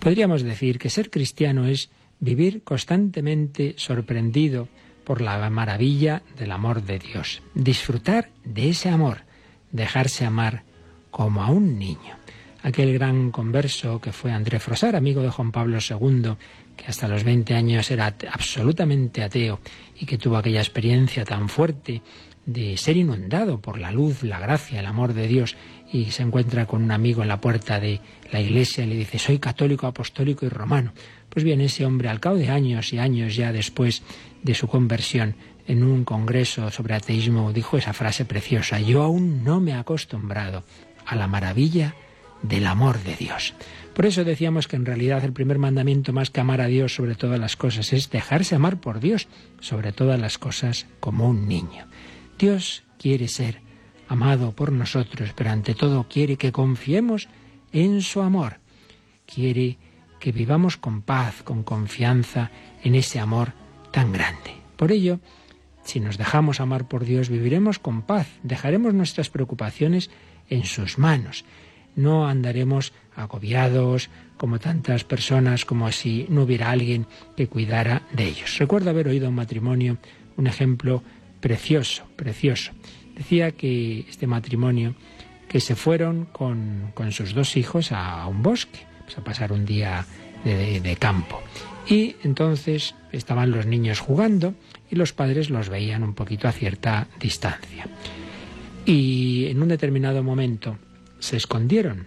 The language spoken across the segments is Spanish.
Podríamos decir que ser cristiano es vivir constantemente sorprendido por la maravilla del amor de Dios. Disfrutar de ese amor, dejarse amar como a un niño. Aquel gran converso que fue André Frossard, amigo de Juan Pablo II, que hasta los 20 años era absolutamente ateo y que tuvo aquella experiencia tan fuerte de ser inundado por la luz, la gracia, el amor de Dios, y se encuentra con un amigo en la puerta de la iglesia y le dice: soy católico, apostólico y romano. Pues bien, ese hombre, al cabo de años y años ya después de su conversión, en un congreso sobre ateísmo, dijo esa frase preciosa: yo aún no me he acostumbrado a la maravilla del amor de Dios. Por eso decíamos que en realidad el primer mandamiento, más que amar a Dios sobre todas las cosas, es dejarse amar por Dios sobre todas las cosas como un niño. Dios quiere ser amado por nosotros, pero ante todo quiere que confiemos en su amor. Quiere que vivamos con paz, con confianza en ese amor tan grande. Por ello, si nos dejamos amar por Dios, viviremos con paz, dejaremos nuestras preocupaciones en sus manos. No andaremos agobiados como tantas personas, como si no hubiera alguien que cuidara de ellos. Recuerdo haber oído en un matrimonio un ejemplo precioso. Decía que este matrimonio, que se fueron con sus 2 hijos a un bosque, pues a pasar un día de campo. Y entonces estaban los niños jugando y los padres los veían un poquito a cierta distancia. Y en un determinado momento se escondieron.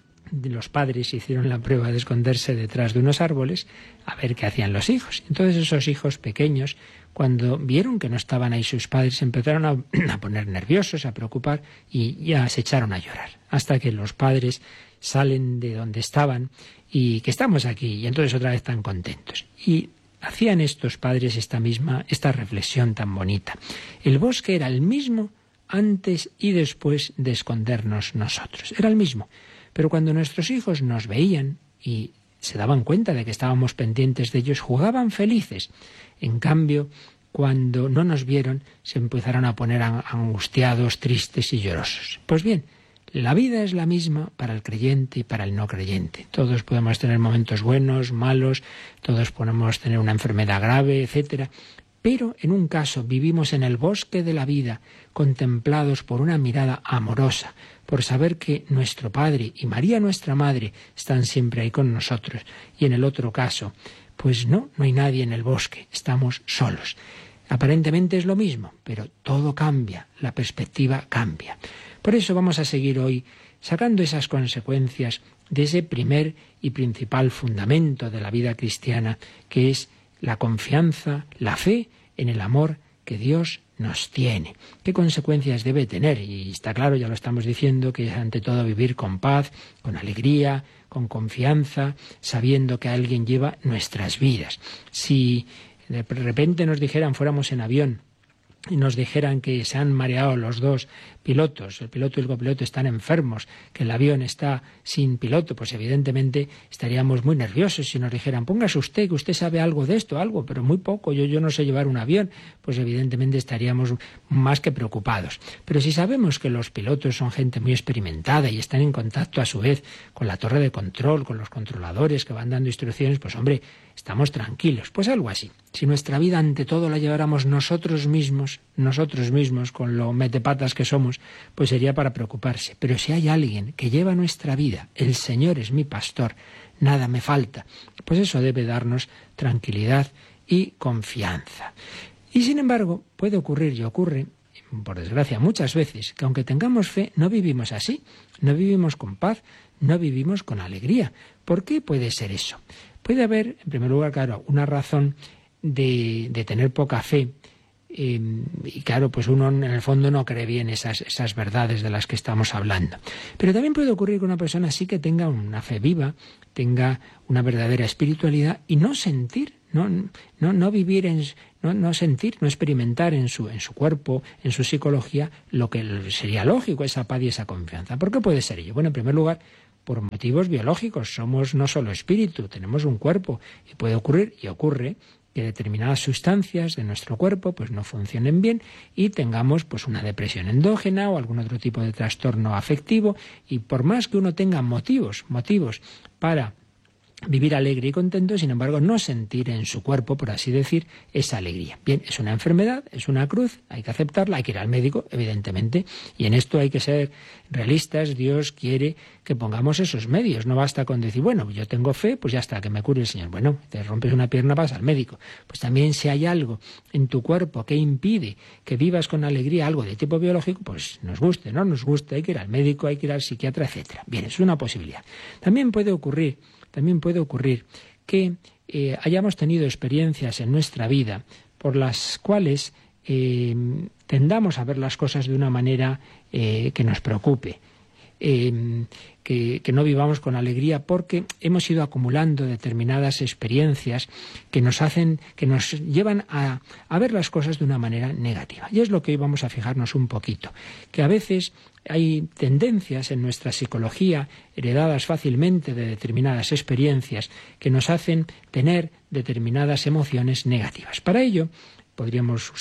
Los padres hicieron la prueba de esconderse detrás de unos árboles a ver qué hacían los hijos. Entonces esos hijos pequeños, cuando vieron que no estaban ahí sus padres, se empezaron a poner nerviosos, a preocupar y ya se echaron a llorar. Hasta que los padres salen de donde estaban y que estamos aquí, y entonces otra vez están contentos. Y hacían estos padres esta reflexión tan bonita. El bosque era el mismo antes y después de escondernos nosotros. Era el mismo. Pero cuando nuestros hijos nos veían y se daban cuenta de que estábamos pendientes de ellos, jugaban felices. En cambio, cuando no nos vieron, se empezaron a poner angustiados, tristes y llorosos. Pues bien, la vida es la misma para el creyente y para el no creyente. Todos podemos tener momentos buenos, malos, todos podemos tener una enfermedad grave, etcétera. Pero en un caso vivimos en el bosque de la vida, contemplados por una mirada amorosa, por saber que nuestro Padre y María nuestra Madre están siempre ahí con nosotros. Y en el otro caso, pues no hay nadie en el bosque, estamos solos. Aparentemente es lo mismo, pero todo cambia, la perspectiva cambia. Por eso vamos a seguir hoy sacando esas consecuencias de ese primer y principal fundamento de la vida cristiana, que es la confianza, la fe en el amor que Dios nos tiene. ¿Qué consecuencias debe tener? Y está claro, ya lo estamos diciendo, que es ante todo vivir con paz, con alegría, con confianza, sabiendo que alguien lleva nuestras vidas. Si de repente nos dijeran, fuéramos en avión, y nos dijeran que se han mareado los 2 pilotos, el piloto y el copiloto están enfermos, que el avión está sin piloto, pues evidentemente estaríamos muy nerviosos. Si nos dijeran, póngase usted, que usted sabe algo de esto, algo, pero muy poco, yo no sé llevar un avión, pues evidentemente estaríamos más que preocupados. Pero si sabemos que los pilotos son gente muy experimentada y están en contacto a su vez con la torre de control, con los controladores que van dando instrucciones, pues hombre, estamos tranquilos. Pues algo así. Si nuestra vida ante todo la lleváramos nosotros mismos, con lo metepatas que somos, pues sería para preocuparse. Pero si hay alguien que lleva nuestra vida, el Señor es mi pastor, nada me falta, pues eso debe darnos tranquilidad y confianza. Y sin embargo, puede ocurrir y ocurre, por desgracia muchas veces, que aunque tengamos fe, no vivimos así, no vivimos con paz, no vivimos con alegría. ¿Por qué puede ser eso? Puede haber, en primer lugar, claro, una razón de tener poca fe. Y claro, pues uno en el fondo no cree bien esas verdades de las que estamos hablando. Pero también puede ocurrir que una persona sí que tenga una fe viva, tenga una verdadera espiritualidad y no sentir, no vivir, no sentir, no experimentar en su cuerpo, en su psicología, lo que sería lógico, esa paz y esa confianza. ¿Por qué puede ser ello? Bueno, en primer lugar, por motivos biológicos. Somos no solo espíritu, tenemos un cuerpo y puede ocurrir, y ocurre, que determinadas sustancias de nuestro cuerpo pues no funcionen bien y tengamos pues una depresión endógena o algún otro tipo de trastorno afectivo, y por más que uno tenga motivos para vivir alegre y contento, sin embargo, no sentir en su cuerpo, por así decir, esa alegría. Bien, es una enfermedad, es una cruz, hay que aceptarla, hay que ir al médico, evidentemente, y en esto hay que ser realistas. Dios quiere que pongamos esos medios. No basta con decir, bueno, yo tengo fe, pues ya está, que me cure el Señor. Bueno, te rompes una pierna, vas al médico. Pues también si hay algo en tu cuerpo que impide que vivas con alegría, algo de tipo biológico, pues nos guste, no nos guste, hay que ir al médico, hay que ir al psiquiatra, etcétera. Bien, es una posibilidad. También puede ocurrir que hayamos tenido experiencias en nuestra vida por las cuales tendamos a ver las cosas de una manera que nos preocupe. Que no vivamos con alegría porque hemos ido acumulando determinadas experiencias que nos llevan a ver las cosas de una manera negativa. Y es lo que hoy vamos a fijarnos un poquito, que a veces hay tendencias en nuestra psicología heredadas fácilmente de determinadas experiencias que nos hacen tener determinadas emociones negativas. Para ello podríamos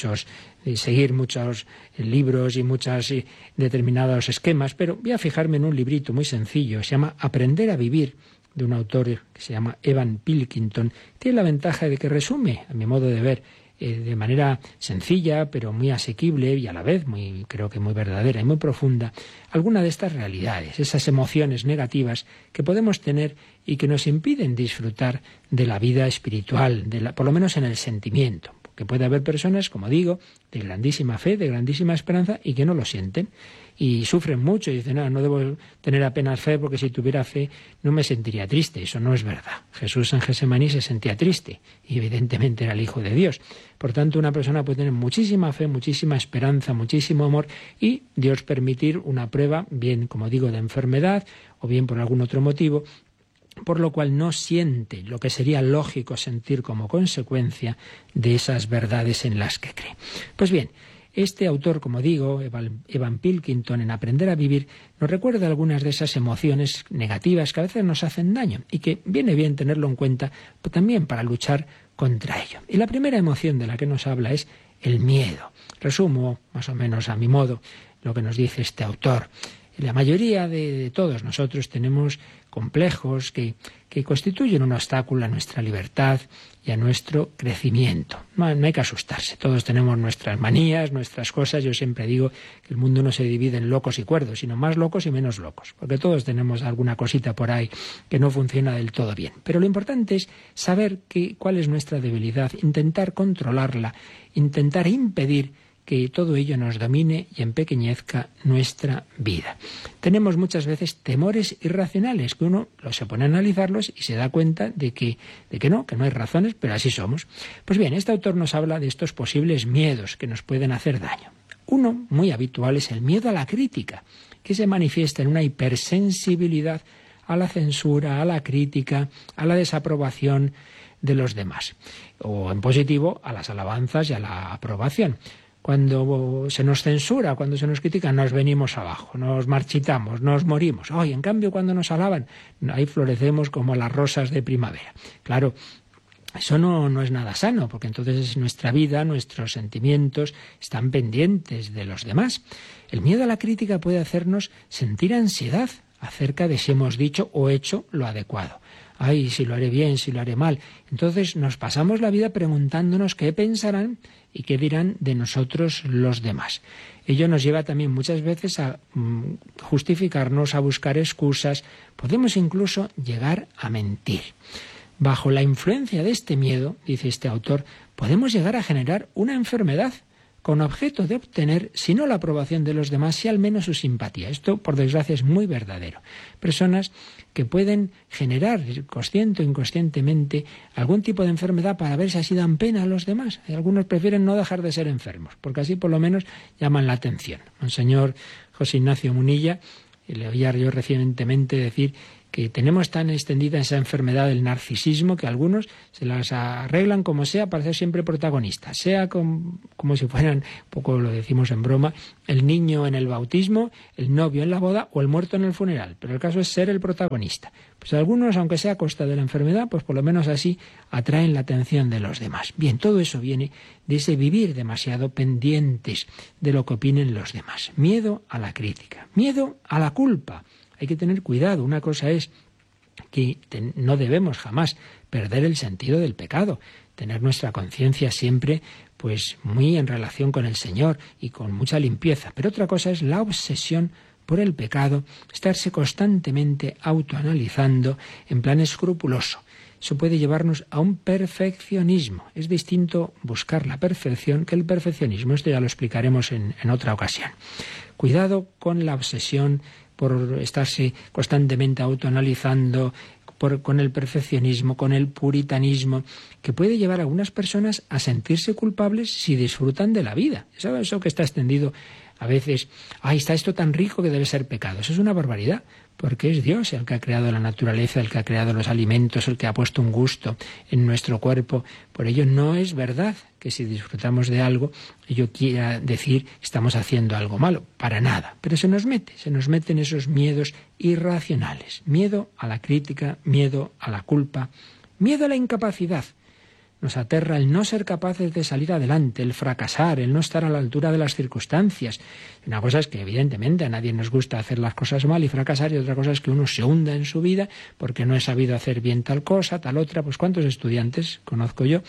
seguir muchos libros y muchos determinados esquemas, pero voy a fijarme en un librito muy sencillo, se llama Aprender a vivir, de un autor que se llama Evan Pilkington. Tiene la ventaja de que resume, a mi modo de ver, de manera sencilla, pero muy asequible y a la vez creo que muy verdadera y muy profunda, alguna de estas realidades, esas emociones negativas que podemos tener y que nos impiden disfrutar de la vida espiritual, por lo menos en el sentimiento. Que puede haber personas, como digo, de grandísima fe, de grandísima esperanza y que no lo sienten y sufren mucho y dicen, no debo tener apenas fe porque si tuviera fe no me sentiría triste. Eso no es verdad. Jesús en Getsemaní se sentía triste y evidentemente era el Hijo de Dios. Por tanto, una persona puede tener muchísima fe, muchísima esperanza, muchísimo amor y Dios permitir una prueba, bien, como digo, de enfermedad o bien por algún otro motivo, por lo cual no siente lo que sería lógico sentir como consecuencia de esas verdades en las que cree. Pues bien, este autor, como digo, Evan Pilkington, en Aprender a vivir, nos recuerda algunas de esas emociones negativas que a veces nos hacen daño y que viene bien tenerlo en cuenta también para luchar contra ello. Y la primera emoción de la que nos habla es el miedo. Resumo, más o menos a mi modo, lo que nos dice este autor. La mayoría de todos nosotros tenemos complejos que constituyen un obstáculo a nuestra libertad y a nuestro crecimiento. No hay que asustarse. Todos tenemos nuestras manías, nuestras cosas. Yo siempre digo que el mundo no se divide en locos y cuerdos, sino más locos y menos locos, porque todos tenemos alguna cosita por ahí que no funciona del todo bien. Pero lo importante es saber cuál es nuestra debilidad, intentar controlarla, intentar impedir que todo ello nos domine y empequeñezca nuestra vida. Tenemos muchas veces temores irracionales, que uno se pone a analizarlos y se da cuenta de que no hay razones, pero así somos. Pues bien, este autor nos habla de estos posibles miedos que nos pueden hacer daño. Uno muy habitual es el miedo a la crítica, que se manifiesta en una hipersensibilidad a la censura, a la crítica, a la desaprobación de los demás, o en positivo a las alabanzas y a la aprobación. Cuando se nos censura, cuando se nos critica, nos venimos abajo, nos marchitamos, nos morimos. En cambio, cuando nos alaban, ahí florecemos como las rosas de primavera. Claro, eso no es nada sano, porque entonces nuestra vida, nuestros sentimientos están pendientes de los demás. El miedo a la crítica puede hacernos sentir ansiedad acerca de si hemos dicho o hecho lo adecuado. Si lo haré bien, si lo haré mal. Entonces nos pasamos la vida preguntándonos qué pensarán y qué dirán de nosotros los demás. Ello nos lleva también muchas veces a justificarnos, a buscar excusas. Podemos incluso llegar a mentir. Bajo la influencia de este miedo, dice este autor, podemos llegar a generar una enfermedad con objeto de obtener, si no la aprobación de los demás, si al menos su simpatía. Esto, por desgracia, es muy verdadero. Personas que pueden generar, consciente o inconscientemente, algún tipo de enfermedad para ver si así dan pena a los demás. Algunos prefieren no dejar de ser enfermos, porque así por lo menos llaman la atención. Monseñor José Ignacio Munilla, le oía yo recientemente decir que tenemos tan extendida esa enfermedad del narcisismo que algunos se las arreglan como sea para ser siempre protagonistas, sea como si fueran, un poco lo decimos en broma, el niño en el bautismo, el novio en la boda o el muerto en el funeral, pero el caso es ser el protagonista. Pues algunos, aunque sea a costa de la enfermedad, pues por lo menos así atraen la atención de los demás. Bien, todo eso viene de ese vivir demasiado pendientes de lo que opinen los demás. Miedo a la crítica, miedo a la culpa. Hay que tener cuidado. Una cosa es que no debemos jamás perder el sentido del pecado, tener nuestra conciencia siempre pues muy en relación con el Señor y con mucha limpieza. Pero otra cosa es la obsesión por el pecado, estarse constantemente autoanalizando en plan escrupuloso. Eso puede llevarnos a un perfeccionismo. Es distinto buscar la perfección que el perfeccionismo. Esto ya lo explicaremos en otra ocasión. Cuidado con la obsesión por estarse constantemente autoanalizando, con el perfeccionismo, con el puritanismo, que puede llevar a algunas personas a sentirse culpables si disfrutan de la vida. Eso que está extendido a veces, está esto tan rico que debe ser pecado. Eso es una barbaridad, porque es Dios el que ha creado la naturaleza, el que ha creado los alimentos, el que ha puesto un gusto en nuestro cuerpo. Por ello no es verdad que si disfrutamos de algo, ello quiera decir que estamos haciendo algo malo, para nada. Pero se nos meten esos miedos irracionales. Miedo a la crítica, miedo a la culpa, miedo a la incapacidad. Nos aterra el no ser capaces de salir adelante, el fracasar, el no estar a la altura de las circunstancias. Una cosa es que evidentemente a nadie nos gusta hacer las cosas mal y fracasar, y otra cosa es que uno se hunda en su vida porque no he sabido hacer bien tal cosa, tal otra. Pues ¿cuántos estudiantes conozco yo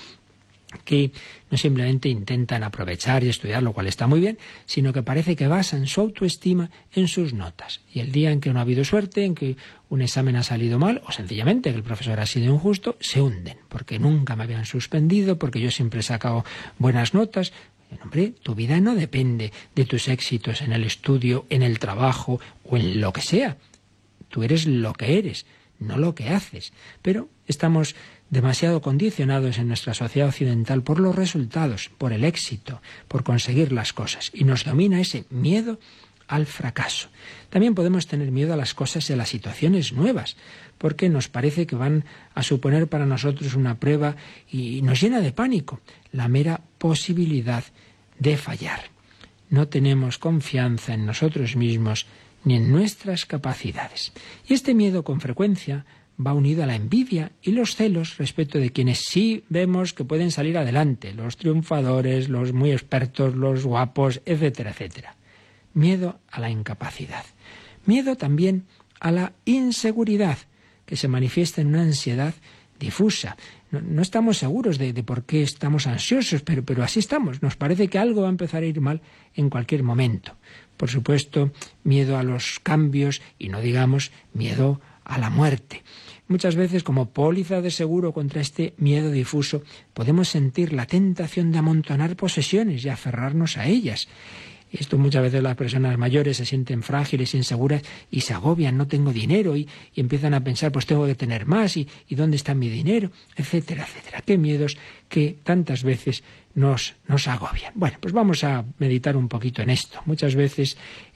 que no simplemente intentan aprovechar y estudiar, lo cual está muy bien, sino que parece que basan su autoestima en sus notas? Y el día en que no ha habido suerte, en que un examen ha salido mal, o sencillamente que el profesor ha sido injusto, se hunden, porque nunca me habían suspendido, porque yo siempre he sacado buenas notas. Hombre, tu vida no depende de tus éxitos en el estudio, en el trabajo o en lo que sea. Tú eres lo que eres, no lo que haces. Pero estamos demasiado condicionados en nuestra sociedad occidental por los resultados, por el éxito, por conseguir las cosas. Y nos domina ese miedo al fracaso. También podemos tener miedo a las cosas y a las situaciones nuevas, porque nos parece que van a suponer para nosotros una prueba y nos llena de pánico la mera posibilidad de fallar. No tenemos confianza en nosotros mismos ni en nuestras capacidades. Y este miedo con frecuencia va unido a la envidia y los celos respecto de quienes sí vemos que pueden salir adelante, los triunfadores, los muy expertos, los guapos, etcétera, etcétera. Miedo a la incapacidad. Miedo también a la inseguridad, que se manifiesta en una ansiedad difusa. No estamos seguros de por qué estamos ansiosos, pero así estamos. Nos parece que algo va a empezar a ir mal en cualquier momento. Por supuesto, miedo a los cambios y no digamos miedo a la muerte. Muchas veces, como póliza de seguro contra este miedo difuso, podemos sentir la tentación de amontonar posesiones y aferrarnos a ellas. Esto muchas veces las personas mayores se sienten frágiles, inseguras y se agobian, no tengo dinero, y empiezan a pensar, pues tengo que tener más, y ¿dónde está mi dinero? Etcétera, etcétera. Qué miedos que tantas veces nos agobian. Bueno, pues vamos a meditar un poquito en esto. Muchas veces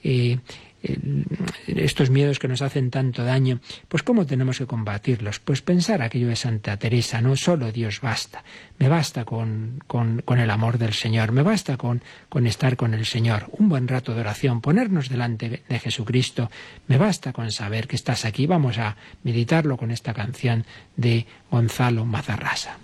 estos miedos que nos hacen tanto daño, pues ¿cómo tenemos que combatirlos? Pues pensar aquello de Santa Teresa, no solo Dios basta, me basta con el amor del Señor, me basta con estar con el Señor, un buen rato de oración, ponernos delante de Jesucristo, me basta con saber que estás aquí. Vamos a meditarlo con esta canción de Gonzalo Mazarrasa.